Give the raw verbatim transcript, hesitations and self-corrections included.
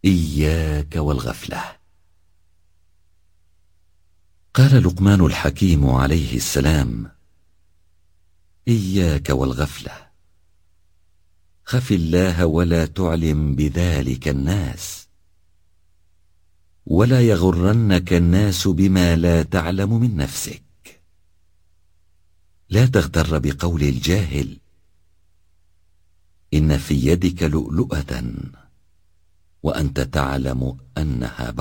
إياك والغفلة. قال لقمان الحكيم عليه السلام: إياك والغفلة، خف الله ولا تعلم بذلك الناس، ولا يغرنك الناس بما لا تعلم من نفسك. لا تغتر بقول الجاهل: إن في يدك لؤلؤة وأنت تعلم أنها